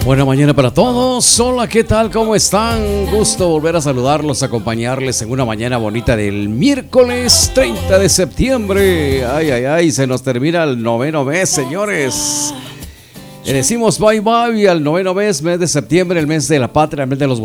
Buena mañana para todos. Hola, ¿qué tal? ¿Cómo están? Gusto volver a saludarlos, acompañarles en una mañana bonita del miércoles 30 de septiembre. Ay, ay, ay, se nos termina el noveno mes, señores. Le decimos bye bye al noveno mes, mes de septiembre, el mes de la patria, el mes de los